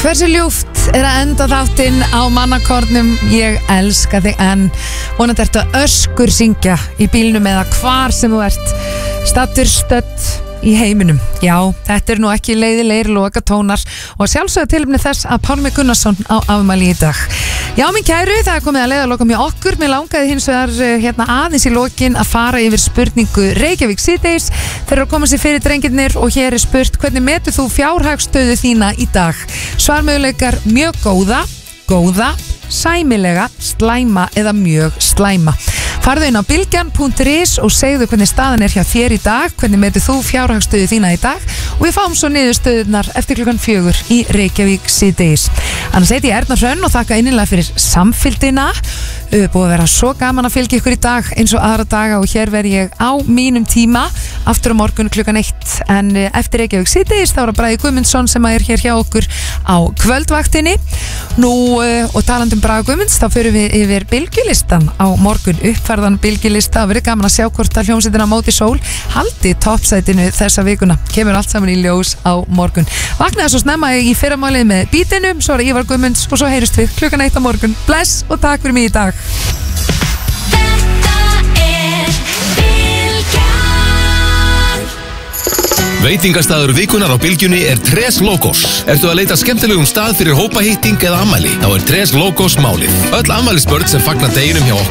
Hversu ljúft að enda þáttinn á mannakornum Ég elska þig en vonandi ertu að öskur syngja í bílnum eða hvar sem þú ert staddur stödd í heiminum. Já, þetta nú ekki leiðilegir lokatónar og sjálfsögðu tilefni þess að Pálmi Gunnarsson á afmæli í dag. Já, minn kæru, það komið að leiðarlokum hjá okkur. Mér langaði hins vegar aðeins í lokin að fara yfir spurningu Reykjavík síðdeis. Þeir eru að koma sér fyrir drengirnir og hér spurt: hvernig metur þú fjárhagsstöðu þína í dag? Svarmöguleikar: mjög góða, sæmilega, slæma eða mjög slæma. Farðu inn á bylgjan.is og segðu hvernig staðan hjá þér í dag, hvernig metur þú fjárhagsstöðu þína í dag og við fáum svo niðurstöðunar eftir klukkan 4 í Reykjavík síðdeis. Annars heiti ég Erna Hrönn og þakka innilega fyrir samfylgdina. Búið að vera svo gaman að fylgja ykkur í dag eins og aðra daga og hér verð ég á mínum tíma aftur á morgun klukkan 1 en eftir Reykjavík síðdeis þá er að Bragi Guðmundsson sem er hér hjá okkur á kvöldvaktinni. Nú og talandi Bragi Guðmunds þá förum við yfir bylgjulistan á morgun, uppfærðan bylgjulista. Það verður gaman að sjá hvort að hljómsveitin á Móti Sól haldi toppsætinu þessa vikuna. Kemur allt saman í ljós á morgun. Vaknaði svo snemma í fyrramálið með bítinum, svo er Ívar Guðmunds og svo heyrist við klukkan 1 á morgun. Bless og takk fyrir mig í dag. Veitingastaður vikunar á Bylgjunni er Tres Logos. Ertu að leita skemmtilegum stað fyrir hópahitting eða afmæli? Þá er Tres Logos málið. Öll afmælisbörn sem fagna deginum hjá okkur